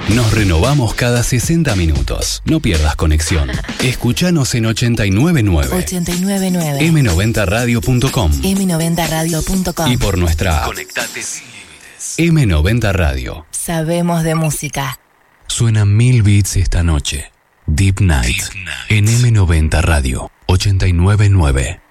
Nos renovamos cada 60 minutos. No pierdas conexión. Escuchanos en 899. 899. M90radio.com. M90radio.com. Y por nuestra Conectate sin límites. M90 Radio. Sabemos de música. Suenan 1000 beats esta noche. Deep Night. En M90 Radio 899.